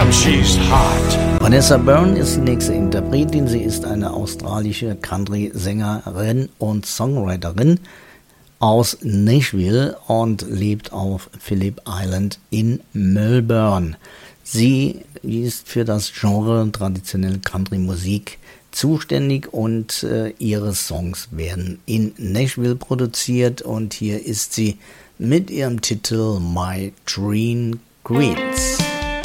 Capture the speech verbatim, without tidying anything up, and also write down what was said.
damn, she's hot. Vanessa Byrne ist die nächste Interpretin. Sie ist eine australische Country-Sängerin und Songwriterin aus Nashville und lebt auf Phillip Island in Melbourne. Sie ist für das Genre traditionelle Country-Musik zuständig und äh, ihre Songs werden in Nashville produziert und hier ist sie mit ihrem Titel My Dream Queens.